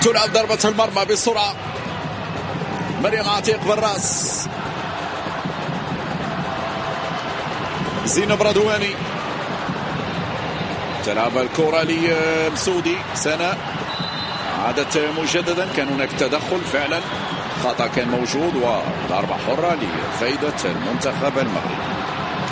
تلعب ضربة المرمى بسرعة. مريم عتيق بالراس، زينب رضواني تلعب الكرة لمسودي. سنة عادت مجددا، كان هناك تدخل فعلا، خطأ كان موجود، وضربة حرة لفائدة المنتخب المغربي.